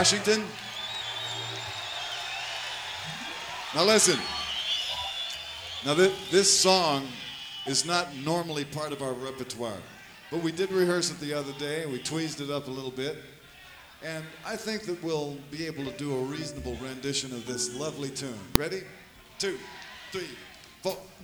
Washington. Now listen. Now this song is not normally part of our repertoire, but we did rehearse it the other day and we tweezed it up a little bit. And I think that we'll be able to do a reasonable rendition of this lovely tune. Ready? 2, 3, 4.